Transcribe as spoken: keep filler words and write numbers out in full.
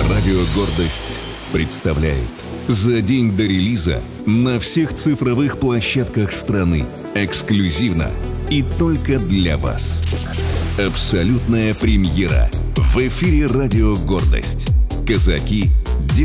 Радио «Гордость» представляет за день до релиза на всех цифровых площадках страны эксклюзивно и только для вас. Абсолютная премьера в эфире «Радио «Гордость». Казаки